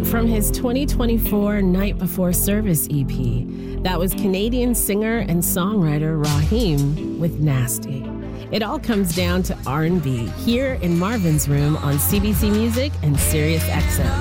from his 2024 Night Before Service EP. That was Canadian singer and songwriter Raheem with Nasty. It all comes down to R&B here in Marvin's Room on CBC Music and Sirius XM.